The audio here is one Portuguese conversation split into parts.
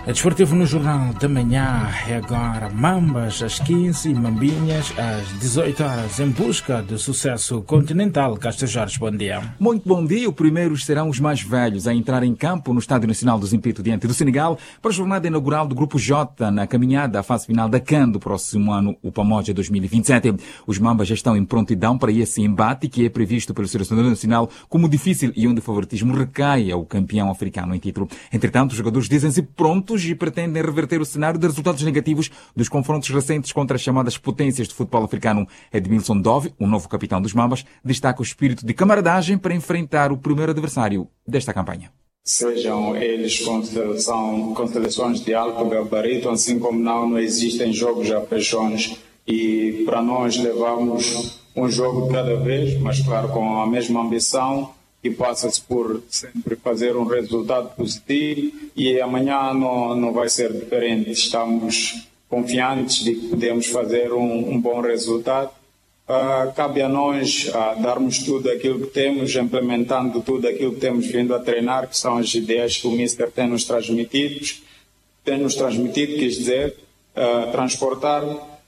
É desportivo no Jornal da Manhã. É agora Mambas às 15 e Mambinhas às 18 horas em busca de sucesso continental. Castro Jorge, bom dia. Muito bom dia. Os primeiros serão os mais velhos a entrar em campo no Estádio Nacional do Zimpeto diante do Senegal para a jornada inaugural do Grupo J na caminhada à fase final da CAN do próximo ano, o Pamoja 2027. Os Mambas já estão em prontidão para esse embate que é previsto pelo selecionador nacional como difícil e onde o favoritismo recai ao campeão africano em título. Entretanto, os jogadores dizem-se prontos e pretendem reverter o cenário de resultados negativos dos confrontos recentes contra as chamadas potências de futebol africano. Edmilson Dove, o novo capitão dos Mambas, destaca o espírito de camaradagem para enfrentar o primeiro adversário desta campanha. Sejam eles com seleções de alto gabarito, assim como não existem jogos a peixões. E para nós levarmos um jogo de cada vez, mas claro, com a mesma ambição, e passa-se por sempre fazer um resultado positivo, e amanhã não vai ser diferente. Estamos confiantes de que podemos fazer um bom resultado. Cabe a nós darmos tudo aquilo que temos, implementando tudo aquilo que temos vindo a treinar, que são as ideias que o Mister tem nos transmitido, quis dizer, transportar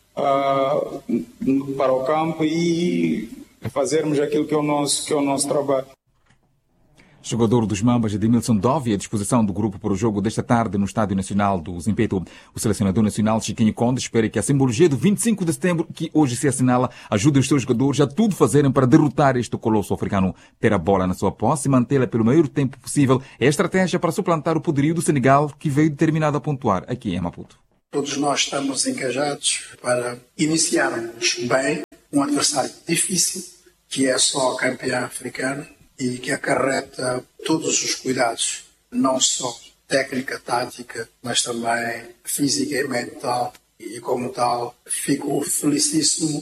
para o campo e fazermos aquilo que é o nosso trabalho. Jogador dos Mambas, Edmilson Dove, à disposição do grupo para o jogo desta tarde no Estádio Nacional do Zimpeto. O selecionador nacional, Chiquinho Conde, espera que a simbologia do 25 de setembro, que hoje se assinala, ajude os seus jogadores a tudo fazerem para derrotar este colosso africano. Ter a bola na sua posse e mantê-la pelo maior tempo possível é a estratégia para suplantar o poderio do Senegal, que veio determinado a pontuar aqui em Maputo. Todos nós estamos engajados para iniciarmos bem um adversário difícil, que é só campeão africano, e que acarreta todos os cuidados, não só técnica, tática, mas também física e mental. E como tal, fico felicíssimo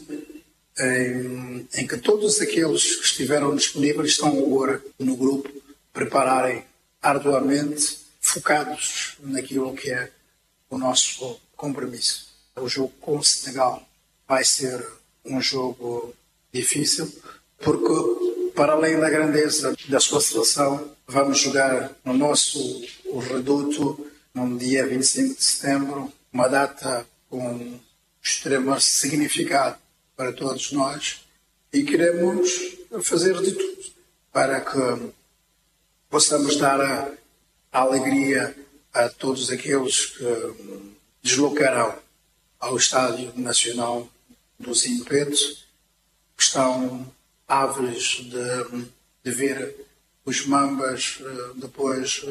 em que todos aqueles que estiveram disponíveis estão agora no grupo, prepararem arduamente, focados naquilo que é o nosso compromisso. O jogo com o Senegal vai ser um jogo difícil, porque para além da grandeza da sua seleção, vamos jogar no nosso reduto no dia 25 de setembro, uma data com extremo significado para todos nós, e queremos fazer de tudo para que possamos dar a alegria a todos aqueles que deslocarão ao Estádio Nacional do Zimpeto, que estão ávidos de ver os Mambas depois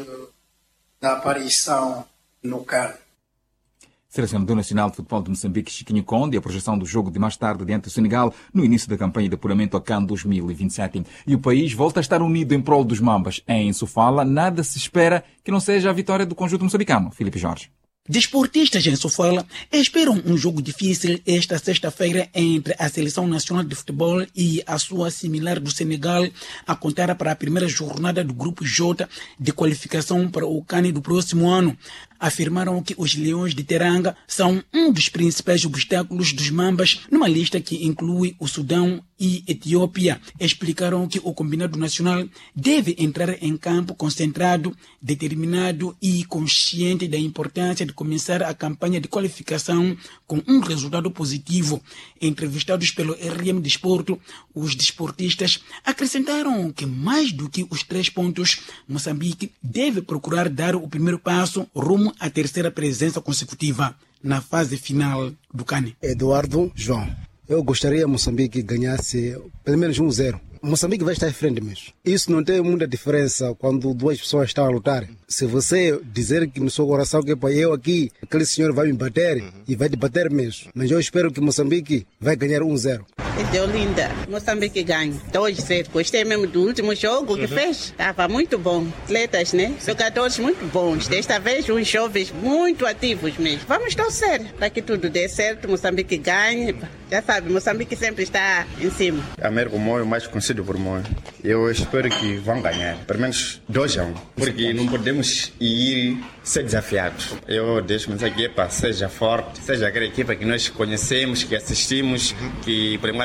da aparição no CAN. Selecionador Nacional de Futebol de Moçambique, Chiquinho Conde, e a projeção do jogo de mais tarde diante do Senegal no início da campanha de apuramento a CAN 2027. E o país volta a estar unido em prol dos Mambas. Em Sofala, nada se espera que não seja a vitória do conjunto moçambicano. Filipe Jorge. Desportistas em Sofala esperam um jogo difícil esta sexta-feira entre a Seleção Nacional de Futebol e a sua similar do Senegal, a contar para a primeira jornada do Grupo J de qualificação para o CAN do próximo ano. Afirmaram que os Leões de Teranga são um dos principais obstáculos dos Mambas numa lista que inclui o Sudão e Etiópia. Explicaram que o combinado nacional deve entrar em campo concentrado, determinado e consciente da importância de começar a campanha de qualificação com um resultado positivo. Entrevistados pelo RM Desporto, os desportistas acrescentaram que mais do que os 3 pontos, Moçambique deve procurar dar o primeiro passo rumo à terceira presença consecutiva na fase final do CAN. Eduardo João, eu gostaria que Moçambique ganhasse pelo menos 1-0. Moçambique vai estar em frente mesmo. Isso não tem muita diferença quando duas pessoas estão a lutar. Se você dizer que no seu coração que eu aqui, aquele senhor vai me bater e vai te bater mesmo. Mas eu espero que Moçambique vai ganhar 1-0. Deu linda. Moçambique ganha 2-0. Gostei mesmo do último jogo que fez. Estava muito bom. Atletas, né? Jogadores muito bons. Desta vez, uns jovens muito ativos mesmo. Vamos torcer para que tudo dê certo. Moçambique ganhe. Já sabe, Moçambique sempre está em cima. Américo Moio, mais conhecido por Moio. Eu espero que vão ganhar. Pelo menos 2-1. Porque não podemos ir ser desafiados. Eu deixo mensagem aqui para seja forte, seja aquela equipa que nós conhecemos, que assistimos, que por enquanto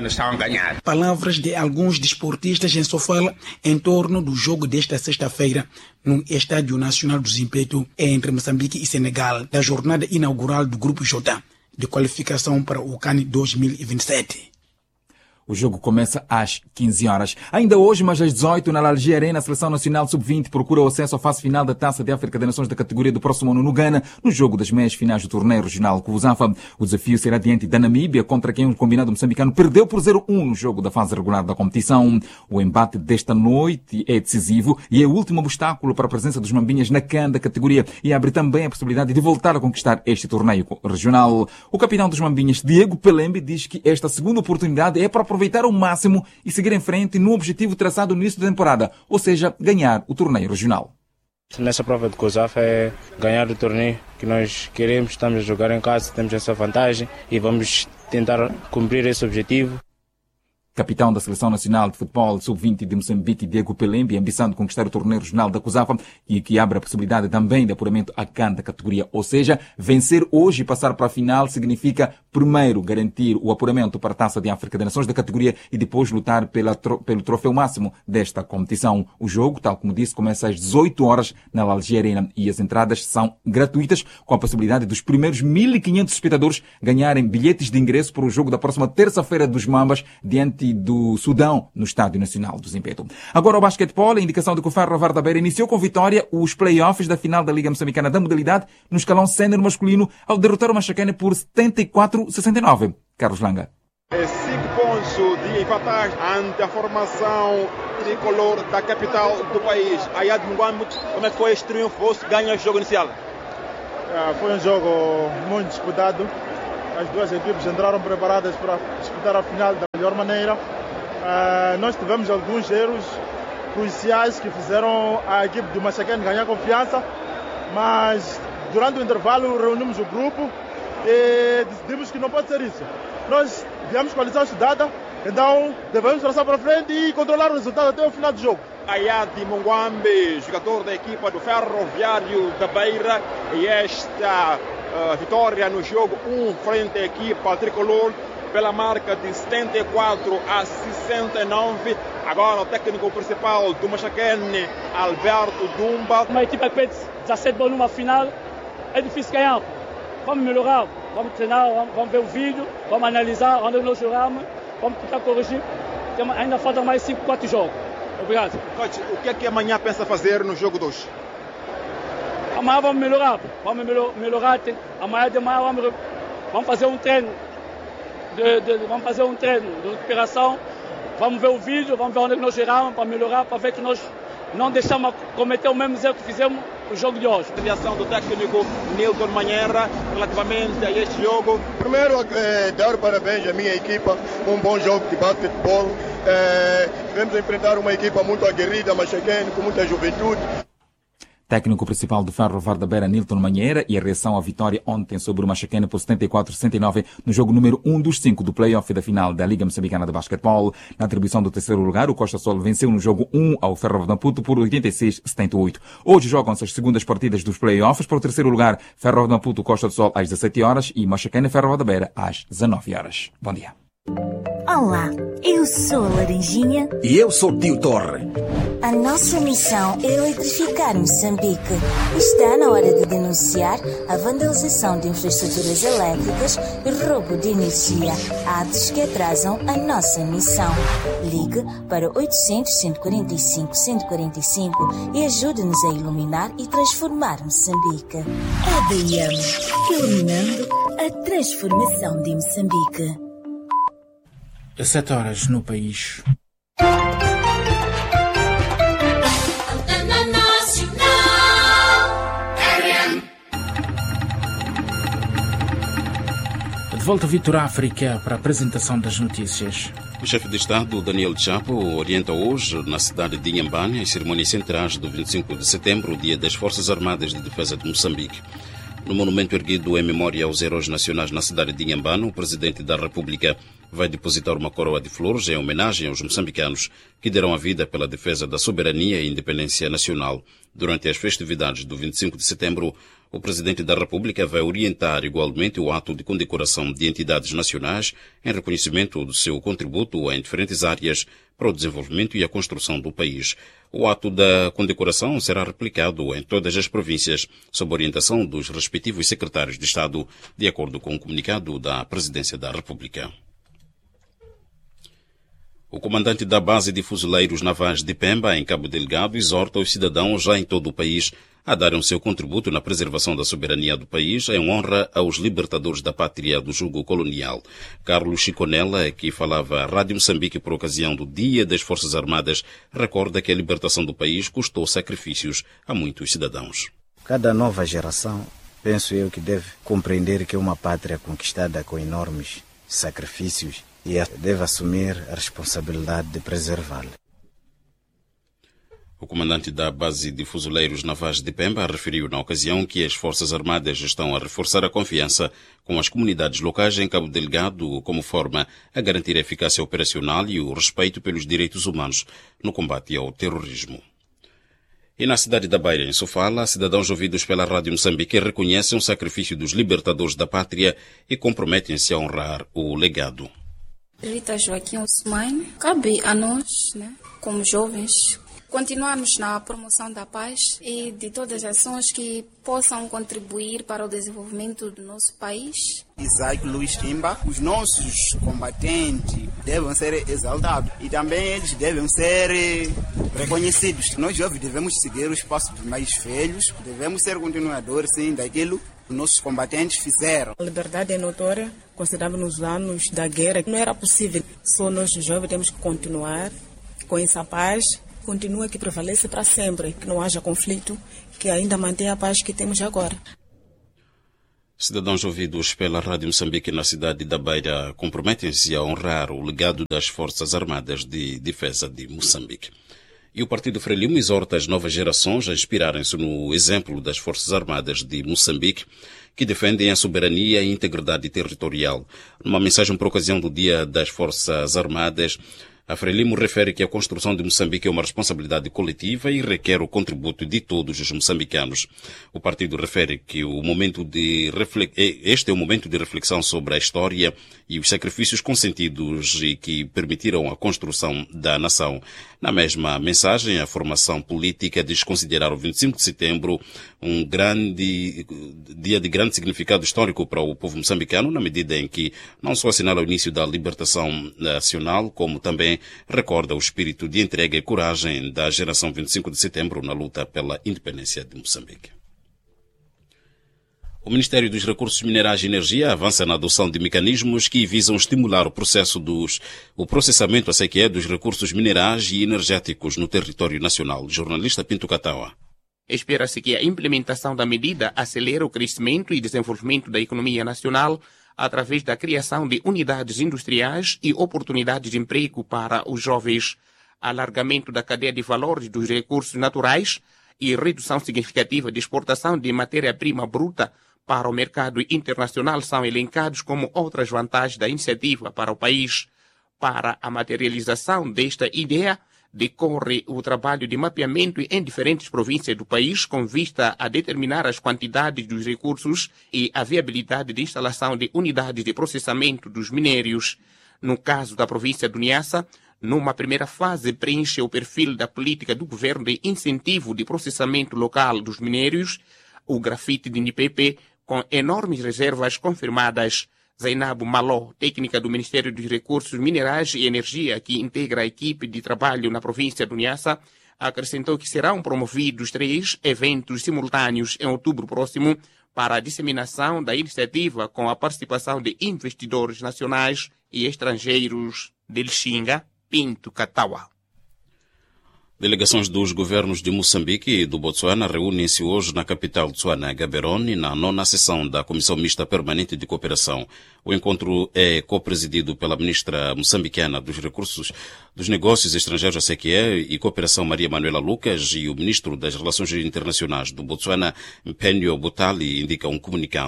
quando estavam a ganhar. Palavras de alguns desportistas em Sofala em torno do jogo desta sexta-feira no Estádio Nacional do Zimpeto entre Moçambique e Senegal, da jornada inaugural do Grupo J de qualificação para o CAN 2027. O jogo começa às 15 horas. Ainda hoje, mas às 18, na Alger Arena, a Seleção Nacional Sub-20 procura o acesso à fase final da Taça de África das Nações da categoria do próximo ano no Ghana, no jogo das meias finais do torneio regional Cusafa. O desafio será diante da Namíbia, contra quem o combinado moçambicano perdeu por 0-1 no jogo da fase regular da competição. O embate desta noite é decisivo e é o último obstáculo para a presença dos mambinhas na CAN da categoria e abre também a possibilidade de voltar a conquistar este torneio regional. O capitão dos mambinhas, Diego Pelembe, diz que esta segunda oportunidade é para aproveitar ao máximo e seguir em frente no objetivo traçado no início da temporada, ou seja, ganhar o torneio regional. Nessa prova de COSAF é ganhar o torneio que nós queremos, estamos a jogar em casa, temos essa vantagem e vamos tentar cumprir esse objetivo. Capitão da Seleção Nacional de Futebol Sub-20 de Moçambique, Diego Pelembe, ambição de conquistar o torneio regional da COSAFA e que abre a possibilidade também de apuramento à CAN da categoria. Ou seja, vencer hoje e passar para a final significa, primeiro, garantir o apuramento para a Taça de África das Nações da categoria e depois lutar pelo troféu máximo desta competição. O jogo, tal como disse, começa às 18 horas na Alger Arena e as entradas são gratuitas, com a possibilidade dos primeiros 1.500 espectadores ganharem bilhetes de ingresso para o jogo da próxima terça-feira dos Mambas, diante do Sudão, no Estádio Nacional do Zimpeto. Agora o basquetebol, a indicação de que o Ferro Varda Beira iniciou com vitória os play-offs da final da Liga Moçambicana da modalidade no escalão sénior masculino ao derrotar o Machacane por 74-69. Carlos Langa. 5 pontos de empatar ante a formação tricolor da capital do país. Ayad Mungwambo, como é que foi este triunfo? Ganha o jogo inicial? Foi um jogo muito disputado. As duas equipes entraram preparadas para disputar a final da melhor maneira. Nós tivemos alguns erros cruciais que fizeram a equipe do Machacane ganhar confiança, mas durante o intervalo reunimos o grupo e decidimos que não pode ser isso. Nós viemos com a lição estudada, então devemos passar para frente e controlar o resultado até o final do jogo. Ayad Mungwambe, jogador da equipa do Ferroviário da Beira, e esta vitória no jogo 1 frente à equipa tricolor pela marca de 74-69. Agora o técnico principal do Machacane, Alberto Dumba. Uma equipa que pede 17 gols numa final, é difícil ganhar. Vamos melhorar, vamos treinar, vamos ver o vídeo, vamos analisar onde nós jogamos, vamos tentar corrigir. Ainda faltam mais 4 jogos. Obrigado. Coach, o que é que amanhã pensa fazer no jogo 2? Amanhã vamos melhorar. Amanhã de manhã vamos fazer um treino. Vamos fazer um treino de recuperação. Vamos ver o vídeo, vamos ver onde nós chegamos para melhorar, para ver que nós não deixamos cometer o mesmo erro que fizemos no jogo de hoje. A reação do técnico Nilton Manhera relativamente a este jogo. Primeiro, dar parabéns à minha equipa, um bom jogo de basquetebol. Vamos enfrentar uma equipa muito aguerrida, Machacane, com muita juventude. Técnico principal do Ferro Varda Beira, Nilton Manhera, e a reação à vitória ontem sobre o Machacane por 74-69 no jogo número 1 dos 5 do play-off da final da Liga Moçambicana de Basquetebol. Na atribuição do terceiro lugar, o Costa Sol venceu no jogo 1 ao Ferro de Maputo por 86-78. Hoje jogam-se as segundas partidas dos play-offs. Para o terceiro lugar, Ferro de Maputo, Costa do Sol às 17 horas e Machacane, Ferro Varda Beira às 19 horas. Bom dia. Olá, eu sou a Laranjinha. E eu sou o Tio Torre. A nossa missão é eletrificar Moçambique. Está na hora de denunciar a vandalização de infraestruturas elétricas e roubo de energia, atos que atrasam a nossa missão. Ligue para 800-145-145 e ajude-nos a iluminar e transformar Moçambique. EDM, iluminando a transformação de Moçambique. 7 horas no país. De volta a Vitor África para a apresentação das notícias. O chefe de Estado, Daniel Chapo, orienta hoje, na cidade de Inhambane, as cerimônias centrais do 25 de setembro, o Dia das Forças Armadas de Defesa de Moçambique. No monumento erguido em memória aos heróis nacionais na cidade de Inhambane, o presidente da República vai depositar uma coroa de flores em homenagem aos moçambicanos que deram a vida pela defesa da soberania e independência nacional Durante as festividades do 25 de setembro, o Presidente da República vai orientar igualmente o ato de condecoração de entidades nacionais em reconhecimento do seu contributo em diferentes áreas para o desenvolvimento e a construção do país. O ato da condecoração será replicado em todas as províncias, sob orientação dos respectivos secretários de Estado, de acordo com o comunicado da Presidência da República. O comandante da base de fuzileiros navais de Pemba, em Cabo Delgado, exorta os cidadãos já em todo o país a darem o seu contributo na preservação da soberania do país em honra aos libertadores da pátria do jugo colonial. Carlos Chiconella, que falava à Rádio Moçambique por ocasião do Dia das Forças Armadas, recorda que a libertação do país custou sacrifícios a muitos cidadãos. Cada nova geração, penso eu, que deve compreender que é uma pátria conquistada com enormes sacrifícios e deve assumir a responsabilidade de preservá-la. O comandante da base de fuzileiros navais de Pemba referiu na ocasião que as Forças Armadas estão a reforçar a confiança com as comunidades locais em Cabo Delgado como forma a garantir a eficácia operacional e o respeito pelos direitos humanos no combate ao terrorismo. E na cidade da Beira, em Sofala, cidadãos ouvidos pela Rádio Moçambique reconhecem o sacrifício dos libertadores da pátria e comprometem-se a honrar o legado. Rita Joaquim Osman, cabe a nós, como jovens, continuarmos na promoção da paz e de todas as ações que possam contribuir para o desenvolvimento do nosso país. Isaac Luiz Timba, os nossos combatentes devem ser exaltados e também eles devem ser reconhecidos. Nós jovens devemos seguir os passos dos mais velhos, devemos ser continuadores sim, daquilo que nossos combatentes fizeram. A liberdade é notória, consideramos nos anos da guerra, não era possível. Só nós jovens temos que continuar com essa paz. Continua que prevalece para sempre, que não haja conflito, que ainda mantenha a paz que temos agora. Cidadãos ouvidos pela Rádio Moçambique na cidade da Beira comprometem-se a honrar o legado das Forças Armadas de Defesa de Moçambique. E o Partido Frelimo exorta as novas gerações a inspirarem-se no exemplo das Forças Armadas de Moçambique, que defendem a soberania e integridade territorial. Numa mensagem por ocasião do Dia das Forças Armadas, a Frelimo refere que a construção de Moçambique é uma responsabilidade coletiva e requer o contributo de todos os moçambicanos. O partido refere que este é o momento de reflexão sobre a história e os sacrifícios consentidos e que permitiram a construção da nação. Na mesma mensagem, a formação política diz considerar o 25 de setembro um dia de grande significado histórico para o povo moçambicano, na medida em que não só assinala o início da libertação nacional, como também recorda o espírito de entrega e coragem da geração 25 de setembro na luta pela independência de Moçambique. O Ministério dos Recursos Minerais e Energia avança na adoção de mecanismos que visam estimular o processamento dos recursos minerais e energéticos no território nacional. Jornalista Pinto Catawa. Espera-se que a implementação da medida acelere o crescimento e desenvolvimento da economia nacional através da criação de unidades industriais e oportunidades de emprego para os jovens, alargamento da cadeia de valores dos recursos naturais e redução significativa de exportação de matéria-prima bruta para o mercado internacional são elencados como outras vantagens da iniciativa para o país. Para a materialização desta ideia, decorre o trabalho de mapeamento em diferentes províncias do país com vista a determinar as quantidades dos recursos e a viabilidade de instalação de unidades de processamento dos minérios. No caso da província do Niassa, numa primeira fase preenche o perfil da política do governo de incentivo de processamento local dos minérios, o grafite de Nipepe, com enormes reservas confirmadas. Zainabo Maló, técnica do Ministério dos Recursos Minerais e Energia, que integra a equipe de trabalho na província do Niassa, acrescentou que serão promovidos 3 eventos simultâneos em outubro próximo para a disseminação da iniciativa com a participação de investidores nacionais e estrangeiros. Del Xinga, Pinto Catawa. Delegações dos governos de Moçambique e do Botsuana reúnem-se hoje na capital Tsuana, Gaborone, na 9ª sessão da Comissão Mista Permanente de Cooperação. O encontro é co-presidido pela ministra moçambicana dos Recursos dos Negócios Estrangeiros, ACQE, e Cooperação, Maria Manuela Lucas, e o ministro das Relações Internacionais do Botsuana, Mpenyo Butali, indica um comunicado.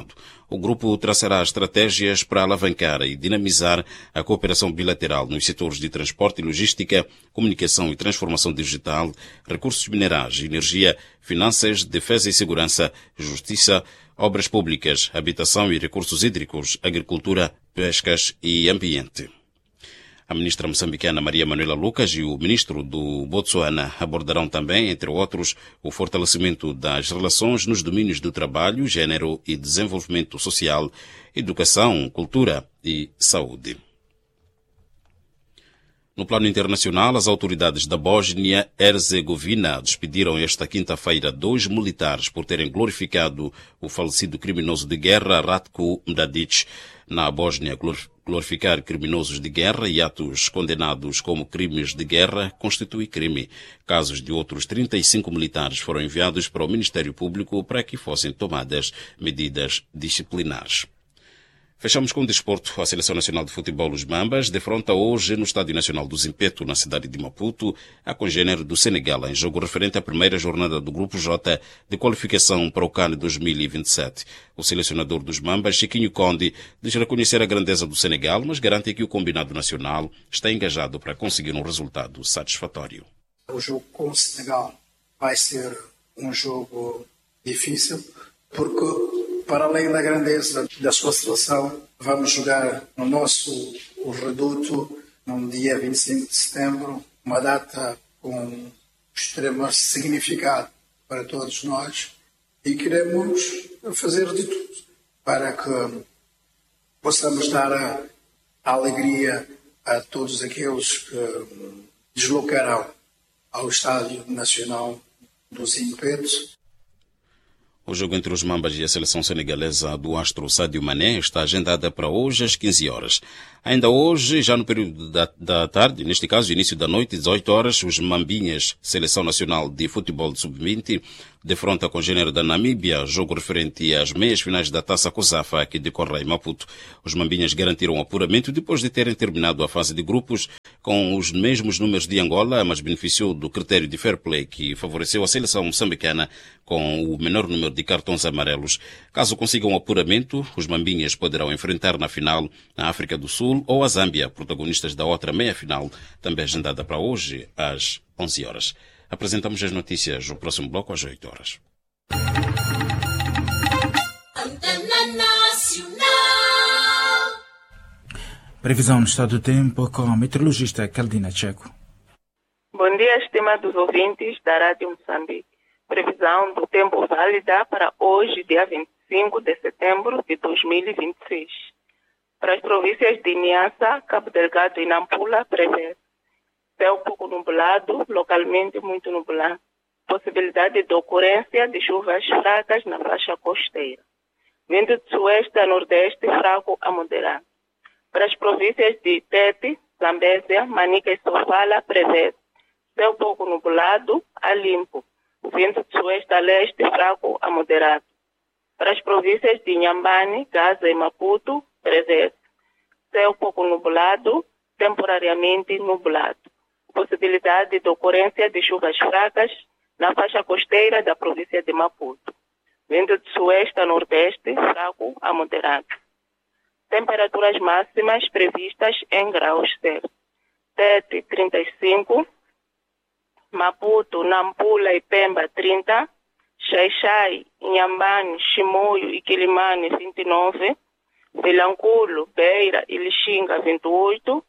o grupo traçará estratégias para alavancar e dinamizar a cooperação bilateral nos setores de transporte e logística, comunicação e transformação digital, recursos minerais, energia, finanças, defesa e segurança, justiça, obras públicas, habitação e recursos hídricos, agricultura, pescas e ambiente. A ministra moçambicana Maria Manuela Lucas e o ministro do Botsuana abordarão também, entre outros, o fortalecimento das relações nos domínios do trabalho, gênero e desenvolvimento social, educação, cultura e saúde. No plano internacional, as autoridades da Bósnia-Herzegovina despediram esta quinta-feira 2 militares por terem glorificado o falecido criminoso de guerra Ratko Mladic. Na Bósnia, glorificar criminosos de guerra e atos condenados como crimes de guerra constitui crime. Casos de outros 35 militares foram enviados para o Ministério Público para que fossem tomadas medidas disciplinares. Fechamos com o desporto. A Seleção Nacional de Futebol, os Mambas, defronta hoje no Estádio Nacional do Zimpeto, na cidade de Maputo, a congênere do Senegal, em jogo referente à primeira jornada do Grupo J de qualificação para o CAN 2027. O selecionador dos Mambas, Chiquinho Conde, diz reconhecer a grandeza do Senegal, mas garante que o combinado nacional está engajado para conseguir um resultado satisfatório. O jogo com o Senegal vai ser um jogo difícil, porque para além da grandeza da sua seleção, vamos jogar no nosso reduto no dia 25 de setembro, uma data com extremo significado para todos nós, e queremos fazer de tudo para que possamos dar a alegria a todos aqueles que deslocarão ao Estádio Nacional do Zimpeto. O jogo entre os Mambas e a seleção senegalesa do astro Sadio Mané está agendada para hoje às 15 horas. Ainda hoje, já no período da tarde, neste caso, início da noite, 18 horas, os Mambinhas, Seleção Nacional de Futebol de Sub-20, defronta a congênere da Namíbia, jogo referente às meias finais da Taça COSAFA, que decorre em Maputo. Os Mambinhas garantiram o apuramento depois de terem terminado a fase de grupos com os mesmos números de Angola, mas beneficiou do critério de fair play que favoreceu a seleção moçambicana com o menor número de cartões amarelos. Caso consigam o apuramento, os Mambinhas poderão enfrentar na final a África do Sul ou a Zâmbia, protagonistas da outra meia-final, também agendada para hoje às 11 horas. Apresentamos as notícias no próximo bloco às 8 horas. Previsão no estado do tempo com a meteorologista Caldina Checo. Bom dia, estimados ouvintes da Rádio Moçambique. Previsão do tempo válida para hoje, dia 25 de setembro de 2026. Para as províncias de Niassa, Cabo Delgado e Nampula, prevê céu pouco nublado, localmente muito nublado. Possibilidade de ocorrência de chuvas fracas na faixa costeira. Vento de sueste a nordeste, fraco a moderado. Para as províncias de Tete, Zambésia, Manica e Sofala, prevê céu pouco nublado a limpo. Vento de sueste a leste, fraco a moderado. Para as províncias de Inhambane, Gaza e Maputo, prevê céu pouco nublado, temporariamente nublado. Possibilidade de ocorrência de chuvas fracas na faixa costeira da província de Maputo. Vento de sueste a nordeste, fraco a moderado. Temperaturas máximas previstas em graus Celsius. Tete, 35. Maputo, Nampula e Pemba, 30. Xai-Xai, Inhambane, Chimoio e Quilimane, 29. Vilanculo, Beira e Lixinga, 28.